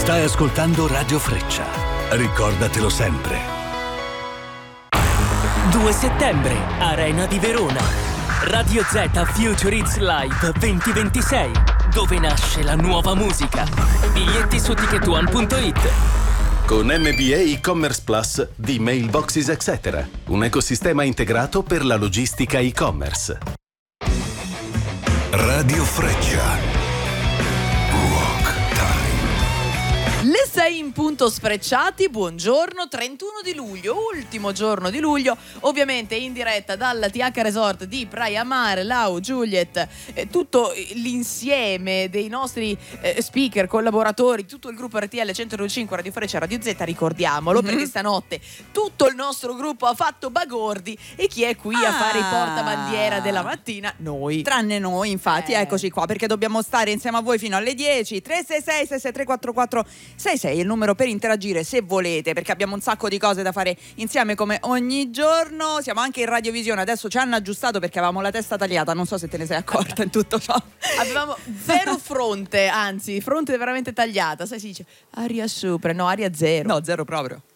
Stai ascoltando Radio Freccia. Ricordatelo sempre. 2 settembre, Arena di Verona. Radio Z Future Hits Live 2026, dove nasce la nuova musica. Biglietti su ticketone.it. Con MBA e-commerce Plus di Mailboxes Etc. Un ecosistema integrato per la logistica e-commerce. Radio Freccia. Le 6 in punto sfrecciati, buongiorno, 31 di luglio, ultimo giorno di luglio, ovviamente in diretta dal TH Resort di Praia Mare, Lau, Juliet, tutto l'insieme dei nostri speaker, collaboratori, tutto il gruppo RTL 105 Radio Freccia Radio Z, ricordiamolo, perché stanotte tutto il nostro gruppo ha fatto bagordi e chi è qui a fare i portabandiera della mattina? Noi. Tranne noi, infatti, eccoci qua, perché dobbiamo stare insieme a voi fino alle 10. 366 663 4466 è il numero per interagire se volete, perché abbiamo un sacco di cose da fare insieme come ogni giorno. Siamo anche in radiovisione, adesso ci hanno aggiustato perché avevamo la testa tagliata, non so se te ne sei accorta in tutto ciò. Avevamo zero fronte, anzi fronte veramente tagliata, sai, si dice aria sopra, no, aria zero. No, zero proprio.